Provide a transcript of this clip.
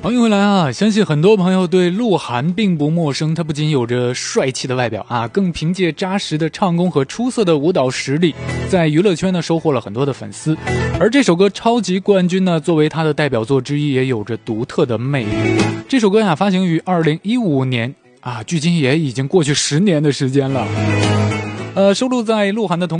欢迎回来啊！相信很多朋友对鹿晗并不陌生，他不仅有着帅气的外表啊，更凭借扎实的唱功和出色的舞蹈实力，在娱乐圈呢收获了很多的粉丝。而这首歌《超级冠军》呢，作为他的代表作之一，也有着独特的魅力。这首歌呀，发行于2015年啊，距今也已经过去10年的时间了。收录在鹿晗的同